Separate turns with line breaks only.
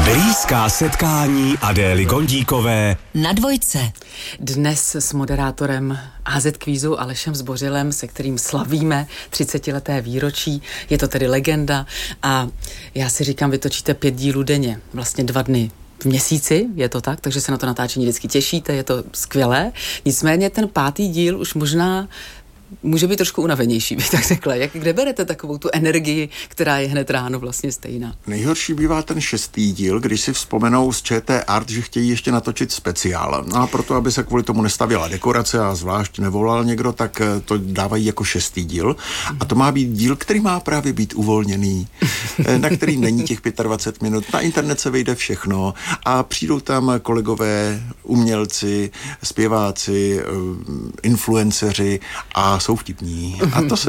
Blízká setkání Adély Gondíkové
na Dvojce.
Dnes s moderátorem AZ Kvízu Alešem Zbořilem, se kterým slavíme 30leté výročí. Je to tedy legenda a já si říkám, vy točíte 5 dílů denně, vlastně 2 dny v měsíci, je to tak, takže se na to natáčení vždycky těšíte, je to skvělé. Nicméně ten 5. díl už možná může být trošku unavenější, bych tak řekla. Kde berete takovou tu energii, která je hned ráno vlastně stejná?
Nejhorší bývá ten 6. díl, když si vzpomenou z ČT Art, že chtějí ještě natočit speciál. No a proto, aby se kvůli tomu nestavila dekorace a zvlášť nevolal někdo, tak to dávají jako 6. díl. A to má být díl, který má právě být uvolněný, na který není těch 25 minut. Na internet se vejde všechno a přijdou tam kolegové, umělci, zpěváci, influenceři a jsou vtipní. A to se